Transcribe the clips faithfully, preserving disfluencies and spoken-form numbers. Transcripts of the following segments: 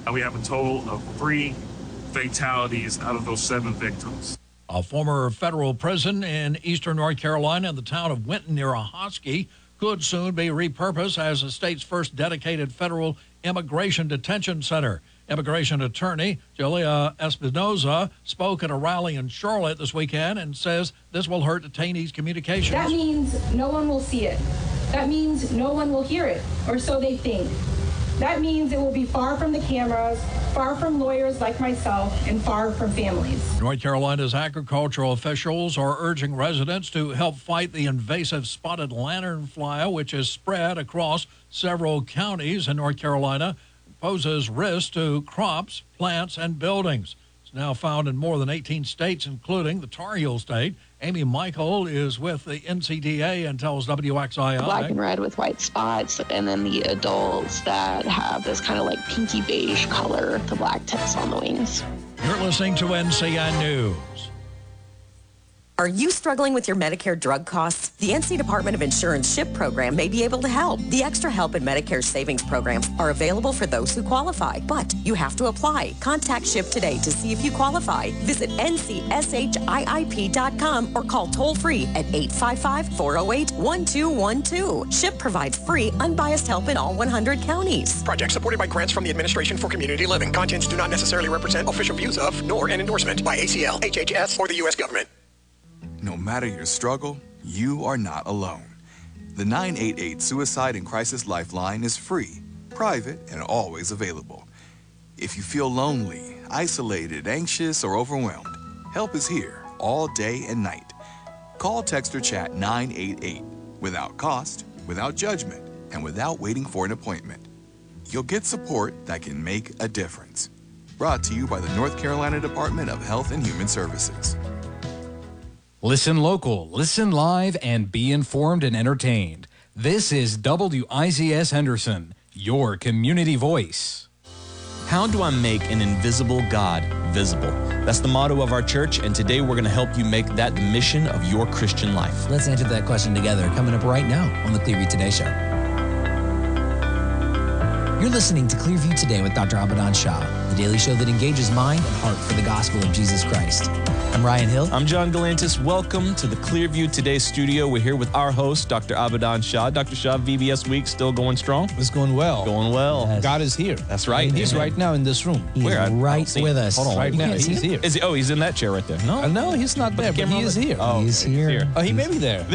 and we have a total of three fatalities out of those seven victims. A former federal prison in eastern North Carolina in the town of Winton near Ahoskie could soon be repurposed as the state's first dedicated federal immigration detention center. Immigration attorney Julia Espinoza spoke at a rally in Charlotte this weekend and says this will hurt detainees' communications. That means no one will see it. That means no one will hear it, or so they think. That means it will be far from the cameras, far from lawyers like myself, and far from families. North Carolina's agricultural officials are urging residents to help fight the invasive spotted lanternfly, which is spread across several counties in North Carolina, poses risk to crops, plants, and buildings. It's now found in more than eighteen states, including the Tar Heel State. Amy Michael is with the N C D A and tells W X I I. Black and red with white spots, and then the adults that have this kind of like pinky beige color, the black tips on the wings. You're listening to N C N News. Are you struggling with your Medicare drug costs? The N C Department of Insurance SHIP program may be able to help. The Extra Help and Medicare Savings programs are available for those who qualify, but you have to apply. Contact SHIP today to see if you qualify. Visit N C S H I I P dot com or call toll-free at eight five five, four oh eight, one two one two. SHIP provides free, unbiased help in all one hundred counties. Project supported by grants from the Administration for Community Living. Contents do not necessarily represent official views of, nor an endorsement by A C L, H H S, or the U S government. No matter your struggle, you are not alone. The nine eight eight Suicide and Crisis Lifeline is free, private, and always available. If you feel lonely, isolated, anxious, or overwhelmed, help is here all day and night. Call, text, or chat nine eight eight without cost, without judgment, and without waiting for an appointment. You'll get support that can make a difference. Brought to you by the North Carolina Department of Health and Human Services. Listen local, listen live, and be informed and entertained. This is W I Z S Henderson, your community voice. How do I make an invisible God visible? That's the motto of our church, and today we're going to help you make that the mission of your Christian life. Let's answer that question together, coming up right now on the Clearview Today Show. You're listening to Clearview Today with Doctor Abadan Shah, the daily show that engages mind and heart for the gospel of Jesus Christ. I'm Ryan Hill. I'm John Galantis. Welcome to the Clearview Today studio. We're here with our host, Doctor Abadan Shah. Doctor Shah, V B S Week still going strong? It's going well. Going well. Yes. God is here. That's right. He's Amen. right now in this room. He's Where? right with us. Hold on. Right now, he's him? here. Is he? Oh, he's in that chair right there. No, Uh, no, he's not there, but he is here. Oh, He's okay. here. Oh, he may be there.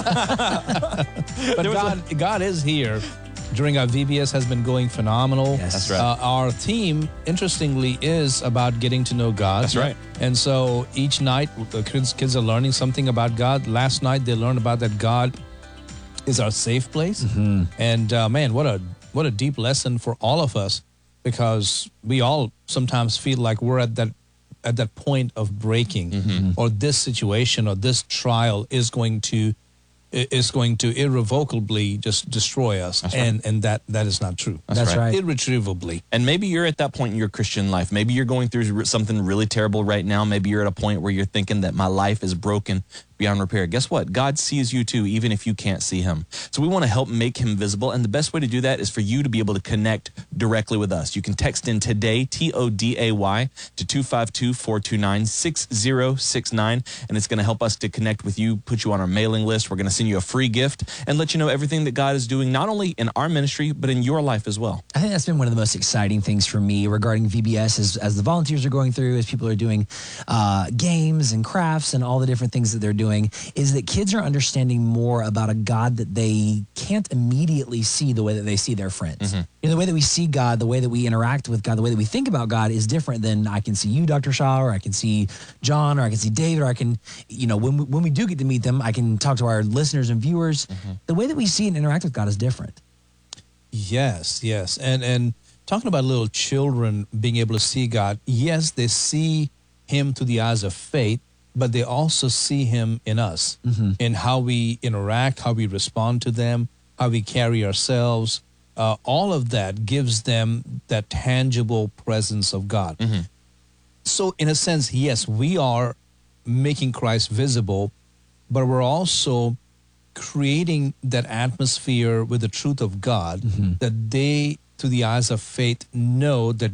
But God, God is here. During our V B S has been going phenomenal. Yes. That's right. Uh, our theme, interestingly, is about getting to know God. That's right. And so each night, the kids, kids are learning something about God. Last night, they learned about that God is our safe place. Mm-hmm. And uh, man, what a what a deep lesson for all of us, because we all sometimes feel like we're at that at that point of breaking, Mm-hmm. or this situation or this trial is going to is going to irrevocably just destroy us. That's and right. and that that is not true. That's That's right. right. Irretrievably. And maybe you're at that point in your Christian life. Maybe you're going through something really terrible right now. Maybe you're at a point where you're thinking that my life is broken beyond repair. Guess what? God sees you too, even if you can't see him. So we want to help make him visible. And the best way to do that is for you to be able to connect directly with us. You can text in today, T O D A Y, to two five two, four two nine, six zero six nine. And it's going to help us to connect with you, put you on our mailing list. We're going to send you a free gift and let you know everything that God is doing, not only in our ministry, but in your life as well. I think that's been one of the most exciting things for me regarding V B S as, as the volunteers are going through, as people are doing uh, games and crafts and all the different things that they're doing, is that kids are understanding more about a God that they can't immediately see the way that they see their friends. Mm-hmm. You know, the way that we see God, the way that we interact with God, the way that we think about God is different than I can see you, Doctor Shah, or I can see John, or I can see David, or I can, you know, when we, when we do get to meet them, I can talk to our listeners and viewers. Mm-hmm. The way that we see and interact with God is different. Yes, yes. And and talking about little children being able to see God, yes, they see him through the eyes of faith, but they also see him in us, Mm-hmm. in how we interact, how we respond to them, how we carry ourselves. Uh, all of that gives them that tangible presence of God. Mm-hmm. So in a sense, yes, we are making Christ visible, but we're also creating that atmosphere with the truth of God, Mm-hmm. that they, through the eyes of faith, know that